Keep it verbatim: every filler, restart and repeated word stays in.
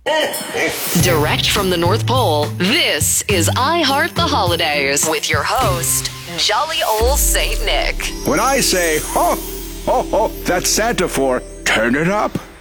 Direct from the North Pole, this is I Heart the Holidays with your host, Jolly Old Saint Nick. When I say ho, ho, ho, that's Santa for turn it up.